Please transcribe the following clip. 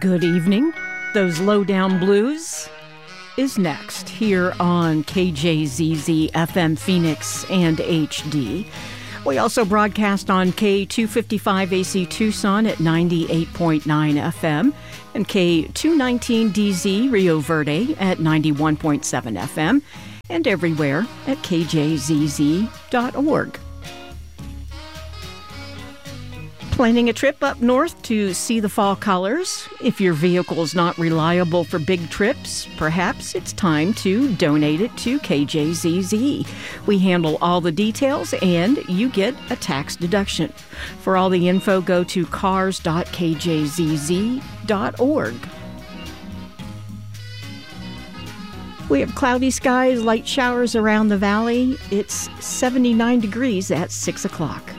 Good evening. Those Lowdown Blues is next here on KJZZ FM Phoenix and HD. We also broadcast on K255 AC Tucson at 98.9 FM and K219DZ Rio Verde at 91.7 FM and everywhere at kjzz.org. Planning a trip up north to see the fall colors? If your vehicle is not reliable for big trips, perhaps it's time to donate it to KJZZ. We handle all the details and you get a tax deduction. For all the info, go to cars.kjzz.org. We have cloudy skies, light showers around the valley. It's 79 degrees at 6 o'clock.